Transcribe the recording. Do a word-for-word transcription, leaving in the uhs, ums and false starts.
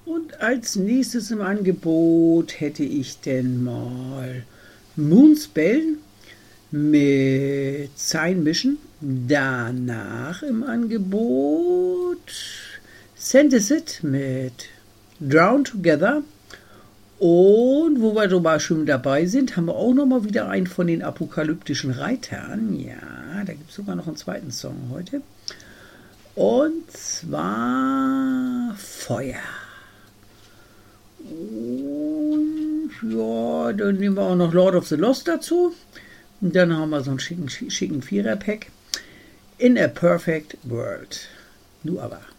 Und als nächstes im Angebot hätte ich denn mal Moonspell mit Sign Mission. Danach im Angebot Sandicid mit Drown Together. Und wo wir so schon dabei sind, haben wir auch noch mal wieder einen von den apokalyptischen Reitern. Ja, da gibt es sogar noch einen zweiten Song heute. Und zwar Feuer. Und ja, dann nehmen wir auch noch Lord of the Lost dazu. Und dann haben wir so einen schicken, schicken Vierer-Pack. In a Perfect World. Nu aber.